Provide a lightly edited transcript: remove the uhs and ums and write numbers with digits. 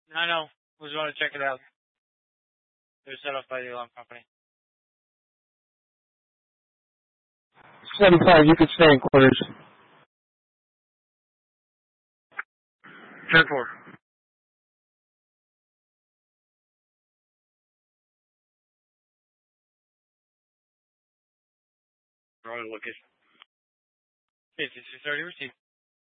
I know. Was want to check it out. They're set up by the alarm company. 75, you can stay in quarters. 10-4. Royal location. 5630 received.